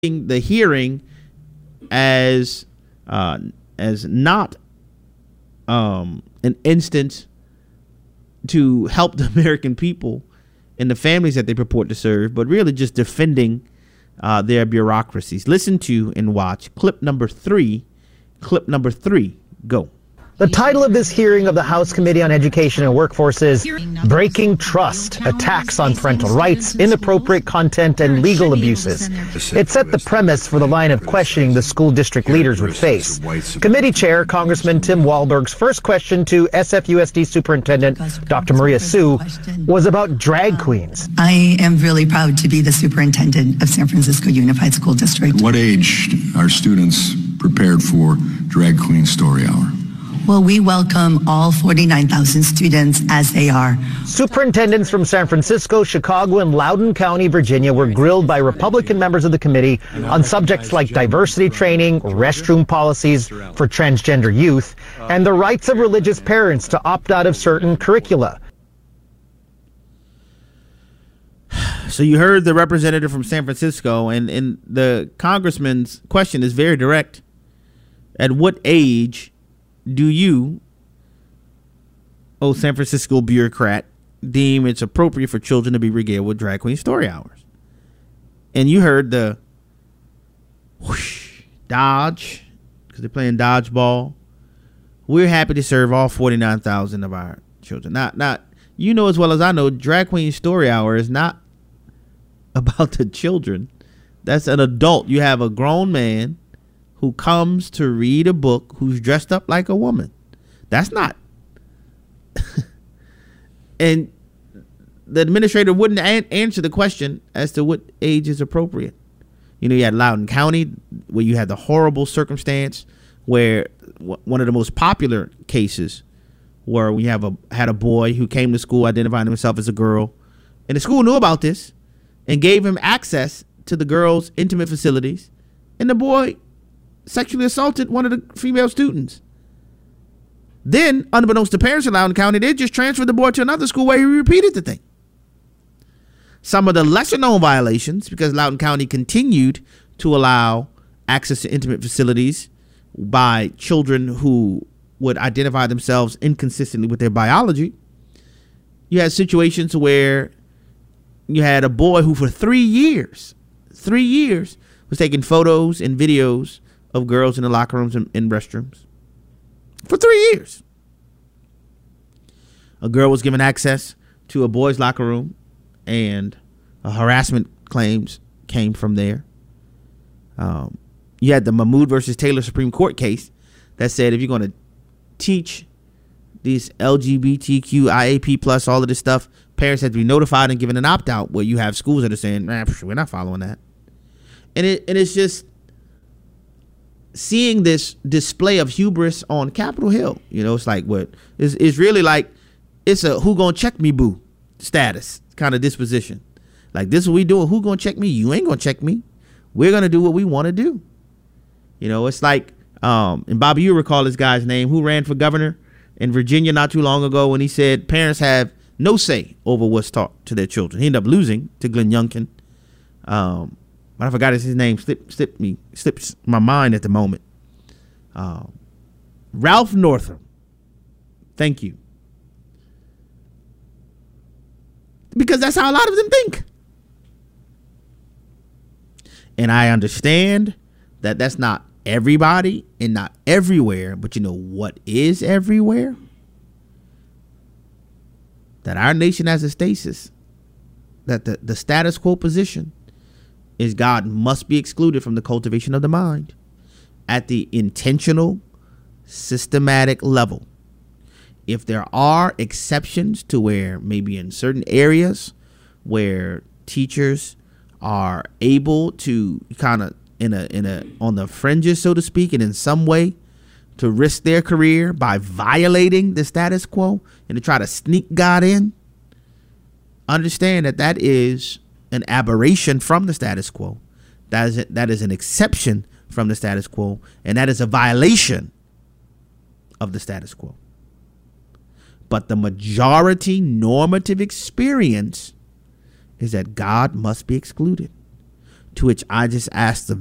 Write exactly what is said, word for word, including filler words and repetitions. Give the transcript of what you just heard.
the hearing as uh, as not um, an instance to help the American people and the families that they purport to serve, but really just defending uh, their bureaucracies. Listen to and watch clip number three. Clip number three. Go. The title of this hearing of the House Committee on Education and Workforce is Breaking Trust, Attacks on Parental Rights, Inappropriate Content, and Legal Abuses. It set the premise for the line of questioning the school district leaders would face. Committee Chair Congressman Tim Walberg's first question to S F U S D Superintendent Doctor Maria Sue was about drag queens. I am really proud to be the superintendent of San Francisco Unified School District. At what age are students prepared for Drag Queen Story Hour? Well, we welcome all forty-nine thousand students as they are. Superintendents from San Francisco, Chicago, and Loudoun County, Virginia were grilled by Republican members of the committee on subjects like diversity training, restroom policies for transgender youth, and the rights of religious parents to opt out of certain curricula. So you heard the representative from San Francisco, and, and the congressman's question is very direct. At what age do you, oh San Francisco bureaucrat, deem it's appropriate for children to be regaled with drag queen story hours? And you heard the whoosh, dodge, because they're playing dodgeball. We're happy to serve all forty-nine thousand of our children. Not, not, you know as well as I know, drag queen story hour is not about the children. That's an adult. You have a grown man who comes to read a book who's dressed up like a woman. That's not. And the administrator wouldn't an- answer the question as to what age is appropriate. You know, you had Loudoun County where you had the horrible circumstance where w- one of the most popular cases where we have a had a boy who came to school identifying himself as a girl, and the school knew about this and gave him access to the girl's intimate facilities, and the boy sexually assaulted one of the female students. Then, unbeknownst to parents in Loudoun County, they just transferred the boy to another school where he repeated the thing. Some of the lesser known violations, because Loudoun County continued to allow access to intimate facilities by children who would identify themselves inconsistently with their biology. You had situations where you had a boy who for three years, three years was taking photos and videos of girls in the locker rooms and, and restrooms for three years. A girl was given access to a boy's locker room, and uh, harassment claims came from there. Um, you had the Mahmoud versus Taylor Supreme Court case that said if you're going to teach these L G B T Q I A P plus, all of this stuff, parents have to be notified and given an opt-out, where you have schools that are saying, nah, we're not following that. And it and it's just seeing this display of hubris on Capitol Hill. You know, it's like what is it's really like it's a who gonna check me boo status kind of disposition. Like, this is what we doing. Who gonna check me? You ain't gonna check me. We're gonna do what we want to do. You know, it's like um and Bobby, you recall this guy's name who ran for governor in Virginia not too long ago, when he said parents have no say over what's taught to their children. He ended up losing to Glenn Youngkin. Um I forgot his name. Slipped, slipped me, slips my mind at the moment. Uh, Ralph Northam. Thank you. Because that's how a lot of them think. And I understand that that's not everybody and not everywhere. But you know what is everywhere? That our nation has a stasis. That the, the status quo position is God must be excluded from the cultivation of the mind at the intentional, systematic level. If there are exceptions to where maybe in certain areas where teachers are able to kind of in a in a on the fringes, so to speak, and in some way to risk their career by violating the status quo and to try to sneak God in, understand that that is an aberration from the status quo. That is that is an exception from the status quo, and that is a violation of the status quo. But the majority normative experience is that God must be excluded. To which I just asked the